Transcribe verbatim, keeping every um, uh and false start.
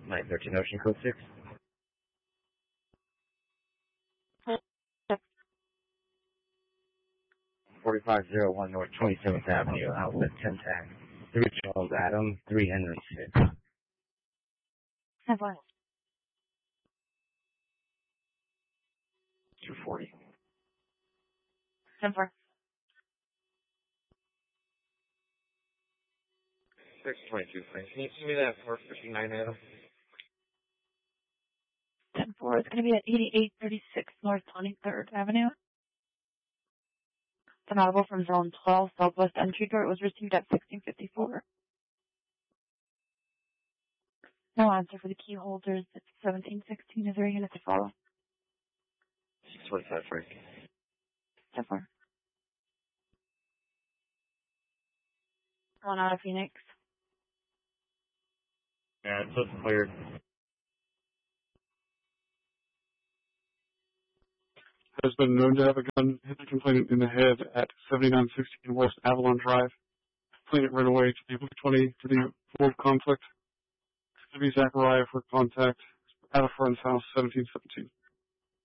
nine thirteen Ocean Code six. forty-five oh one North twenty-seventh Avenue, Outlet ten ten. three Charles Adam, three Henry six. Have what? two forty. ten four. six twenty-two, please. Can you see me that four fifty-nine Adam? ten four. It's going to be at eighty-eight thirty-six North twenty-third Avenue. It's an audible from Zone twelve, Southwest Entry Door. It was received at sixteen fifty-four. No answer for the key holders. It's seventeen sixteen. Is there a unit to follow? six twenty-five, Frank. ten four. One out of Phoenix. Yeah, it's just cleared. Has been known to have a gun hit the complainant in the head at seventy-nine sixteen West Avalon Drive. Complainant ran away to the twenty to the Ford conflict. To be Zachariah for contact at a friend's house, seventeen seventeen.